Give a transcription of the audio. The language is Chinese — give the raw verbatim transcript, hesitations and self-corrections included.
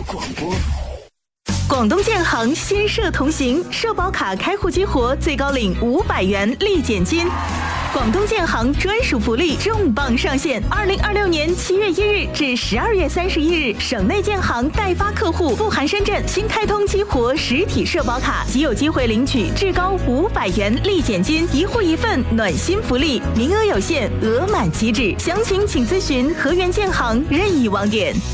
广播。 广东建行新社同行，社保卡开户激活，最高领五百元立减金。广东建行专属福利重磅上线！二零二六年七月一日至十二月三十一日，省内建行代发客户不含深圳新开通激活实体社保卡，即有机会领取至高五百元立减金，一户一份暖心福利，名额有限，额满即止。详情请咨询河源建行任意网点。